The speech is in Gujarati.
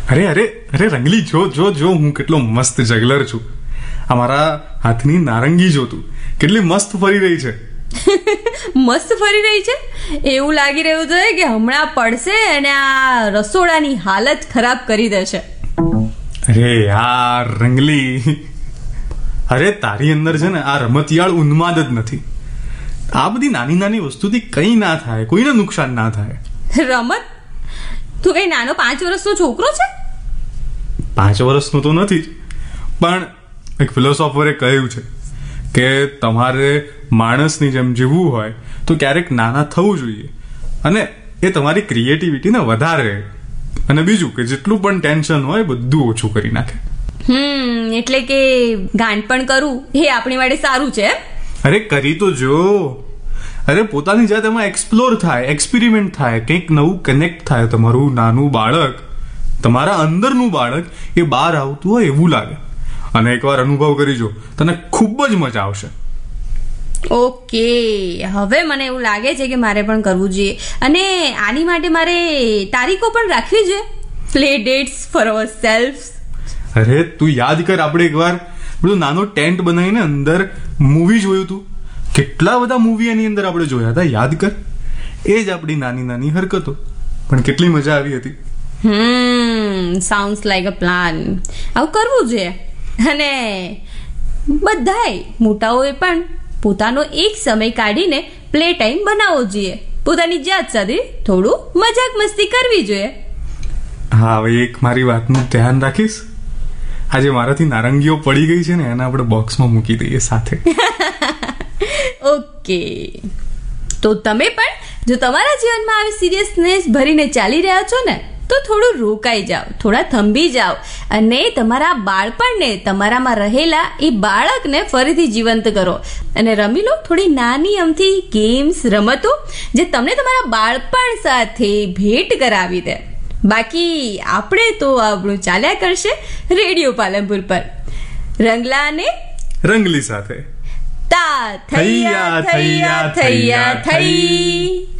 અરે અરે અરે રંગલી, જો જો જો હું કેટલો મસ્ત જગલર છું. આ મારા હાથની નારંગી જો તું, કેટલી મસ્ત ફરી રહી છે. મસ્ત ફરી રહી છે એવું લાગી રહ્યું છે કે હમણાં પડશે અને આ રસોડાની હાલત ખરાબ કરી દેશે. અરે યાર રંગલી, અરે તારી અંદર છે ને આ રમતિયાળ ઉન્માદ જ નથી. આ બધી નાની નાની વસ્તુથી કંઈ ના થાય, કોઈને નુકસાન ના થાય. રમત? તું કઈ નાનો 5 વર્ષનો છોકરો છે? 5 વર્ષનો તો નથી જ, પણ એક ફિલોસોફરે કહ્યું છે કે તમારે માણસની જેમ જીવવું હોય તો ક્યારેક નાના થવું જોઈએ, અને એ તમારી ક્રિએટિવિટીને વધારે, અને બીજું કે જેટલું પણ ટેન્શન હોય બધું ઓછું કરી નાખે. એટલે કે ગાંડપણ કરવું એ આપણી માટે સારું છે. અરે કરી તો જો, અરે પોતાની જાત એમાં એક્સપ્લોર થાય, એક્સપેરિમેન્ટ થાય, કંઈક નવું કનેક્ટ થાય. તમારું નાનું બાળક, તમારા અંદરનું બાળક એ બહાર આવતું હોય એવું લાગે, અને એકવાર અનુભવ કરી જો, તને ખૂબ જ મજા આવશે. ઓકે, હવે મને એવું લાગે છે કે મારે પણ કરવું જોઈએ, અને આની માટે મારે તારીખો પણ રાખવી છે. Play dates four our self. અરે તું યાદ કર, આપણે એકવાર બધું નાનો ટેન્ટ બનાવીને અંદર મૂવી જોયું તું. કેટલા બધા મૂવી એની અંદર આપણે જોયા હતા, યાદ કર. એ જ આપણી નાની નાની હરકતો, પણ કેટલી મજા આવી હતી. સાઉન્ડ્સ લાઈક અ પ્લાન. આવું કરવું જોઈએ, અને બધાય મોટાઓએ પણ પોતાનો એક સમય કાઢીને પ્લે ટાઈમ બનાવવો જોઈએ. પોતાની જાત સાથે થોડું મજાક મસ્તી કરવી જોઈએ. હા, હવે એક મારી વાતનું ધ્યાન રાખીશ. આજે મારાથી નારંગીઓ પડી ગઈ છે ને, એને આપણે બોક્સમાં મૂકી દઈએ સાથે. ઓકે, તો તમે પણ જો તમારા જીવનમાં આવી સિરિયસનેસ ભરીને ચાલી રહ્યા છો ને, તો થોડું રોકાઈ જાઓ, થોડા થંભી જાઓ, અને તમારા બાળપણને, તમારામાં રહેલા એ બાળકને ફરીથી જીવંત કરો, અને રમી લો થોડી નાની અમથી ગેમ્સ, રમતો જે તમને તમારા બાળપણ સાથે ભેટ કરાવી દે. બાકી આપણે તો આપણું ચાલ્યા કરશે રેડિયો પાલનપુર પર, રંગલા અને રંગલી સાથે. તા થૈયા થૈયા થૈયા થઈ.